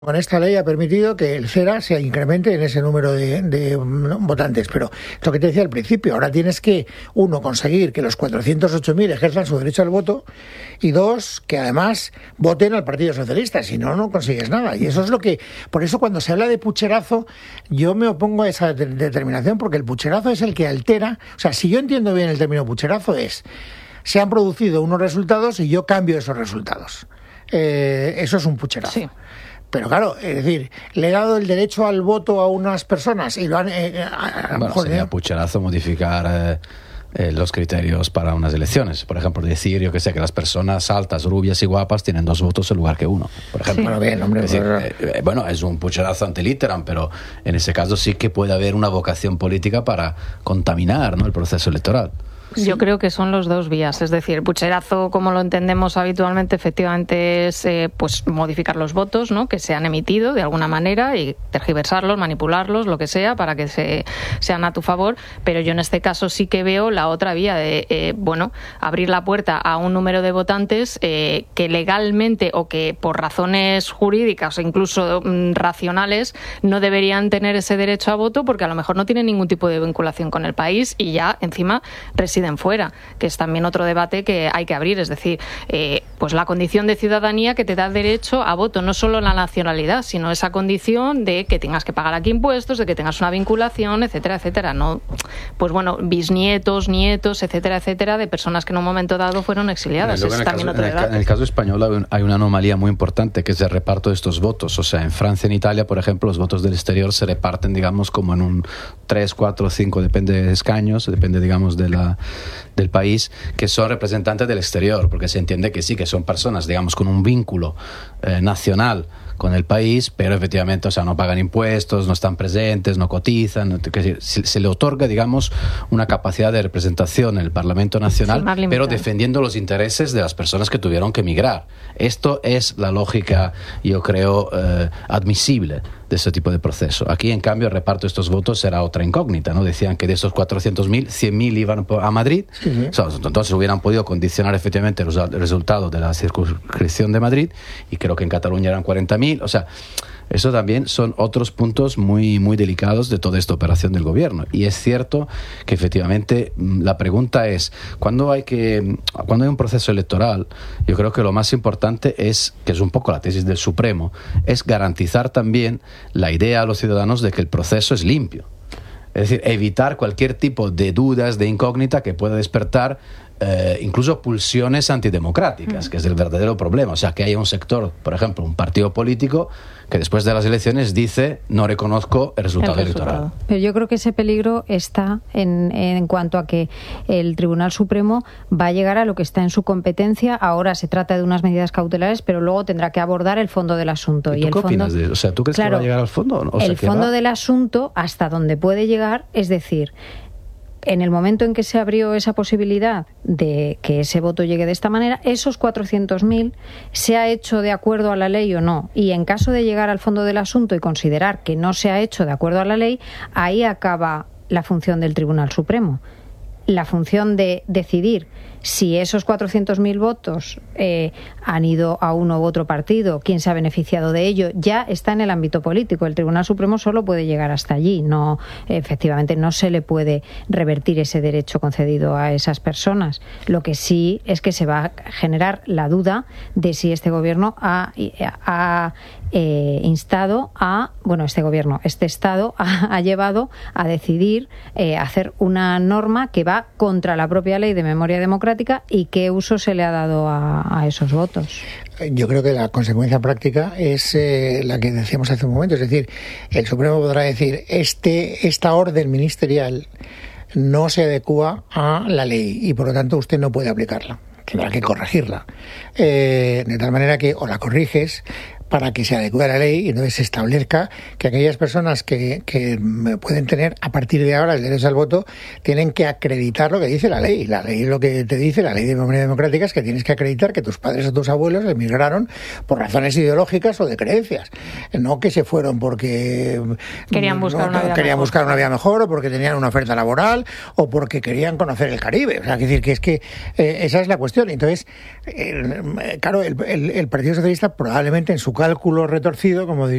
Con esta ley ha permitido que el CERA se incremente en ese número de votantes, pero lo que te decía al principio, ahora tienes que, uno, conseguir que los 408.000 ejerzan su derecho al voto y dos, que además voten al Partido Socialista, si no, no consigues nada. Y eso es lo que, por eso cuando se habla de pucherazo, yo me opongo a esa determinación, porque el pucherazo es el que altera, o sea, si yo entiendo bien el término pucherazo es, se han producido unos resultados y yo cambio esos resultados. Eso es un pucherazo. Sí. Pero claro, es decir, le he dado el derecho al voto a unas personas y lo han... sería pucherazo modificar los criterios para unas elecciones. Por ejemplo, decir, yo que sé, que las personas altas, rubias y guapas tienen 2 votos en lugar que 1, por ejemplo. Sí. Bueno, bien, hombre, es decir, es un pucherazo ante litteram, pero en ese caso sí que puede haber una vocación política para contaminar, ¿no?, el proceso electoral. Sí. Yo creo que son los dos vías, es decir, el pucherazo, como lo entendemos habitualmente, efectivamente es pues modificar los votos, ¿no?, que se han emitido de alguna manera y tergiversarlos, manipularlos, lo que sea, para que sean a tu favor, pero yo en este caso sí que veo la otra vía de, abrir la puerta a un número de votantes que legalmente o que por razones jurídicas o incluso racionales no deberían tener ese derecho a voto porque a lo mejor no tienen ningún tipo de vinculación con el país y ya encima residen fuera, que es también otro debate que hay que abrir, es decir, pues la condición de ciudadanía que te da derecho a voto, no solo la nacionalidad, sino esa condición de que tengas que pagar aquí impuestos, de que tengas una vinculación, etcétera, etcétera, no, pues bueno, bisnietos, nietos, etcétera, etcétera, de personas que en un momento dado fueron exiliadas. Es también otro debate. En el caso español hay una anomalía muy importante, que es el reparto de estos votos. O sea, en Francia y en Italia, por ejemplo, los votos del exterior se reparten, digamos, como en un 3, 4, 5, depende de escaños, depende, digamos, del país, que son representantes del exterior, porque se entiende que sí, que son personas, digamos, con un vínculo nacional con el país, pero efectivamente, o sea, no pagan impuestos, no están presentes, no cotizan, se le otorga, digamos, una capacidad de representación en el Parlamento Nacional, sí, pero defendiendo los intereses de las personas que tuvieron que emigrar. Esto es la lógica, yo creo, admisible de este tipo de proceso. Aquí, en cambio, el reparto de estos votos será otra incógnita, ¿no? Decían que de estos 400.000, 100.000 iban a Madrid, sí. O sea, entonces hubieran podido condicionar efectivamente el resultado de la circunscripción de Madrid, y creo que en Cataluña eran 40.000, o sea, eso también son otros puntos muy, muy delicados de toda esta operación del gobierno. Y es cierto que efectivamente la pregunta es, cuando hay un proceso electoral, yo creo que lo más importante es, que es un poco la tesis del Supremo, es garantizar también la idea a los ciudadanos de que el proceso es limpio. Es decir, evitar cualquier tipo de dudas, de incógnita que pueda despertar incluso pulsiones antidemocráticas, que es el verdadero problema. O sea, que haya un sector, por ejemplo, un partido político que después de las elecciones dice no reconozco el resultado electoral. Pero yo creo que ese peligro está en cuanto a que el Tribunal Supremo va a llegar a lo que está en su competencia. Ahora se trata de unas medidas cautelares, pero luego tendrá que abordar el fondo del asunto. ¿Y tú qué opinas de eso? O sea, ¿tú crees que va a llegar al fondo? O sea, el fondo del asunto, hasta donde puede llegar, es decir, en el momento en que se abrió esa posibilidad de que ese voto llegue de esta manera, esos 400.000 se ha hecho de acuerdo a la ley o no. Y en caso de llegar al fondo del asunto y considerar que no se ha hecho de acuerdo a la ley, ahí acaba la función del Tribunal Supremo. La función de decidir si esos 400.000 votos han ido a uno u otro partido, quién se ha beneficiado de ello, ya está en el ámbito político. El Tribunal Supremo solo puede llegar hasta allí. No, efectivamente, no se le puede revertir ese derecho concedido a esas personas. Lo que sí es que se va a generar la duda de si este gobierno ha instado a, este Estado ha llevado a decidir hacer una norma que va contra la propia ley de memoria democrática y qué uso se le ha dado a esos votos. Yo creo que la consecuencia práctica es la que decíamos hace un momento, es decir, el Supremo podrá decir esta orden ministerial no se adecúa a la ley y por lo tanto usted no puede aplicarla, tendrá que corregirla, de tal manera que o la corriges para que se adecue a la ley y entonces se establezca que aquellas personas que pueden tener a partir de ahora el derecho al voto tienen que acreditar lo que dice la ley. La ley, lo que te dice la ley de memoria democrática, es que tienes que acreditar que tus padres o tus abuelos emigraron por razones ideológicas o de creencias, no que se fueron porque querían buscar una vida mejor o porque tenían una oferta laboral o porque querían conocer el Caribe. O sea, esa es la cuestión. Entonces, claro, el Partido Socialista probablemente en su cálculo retorcido, como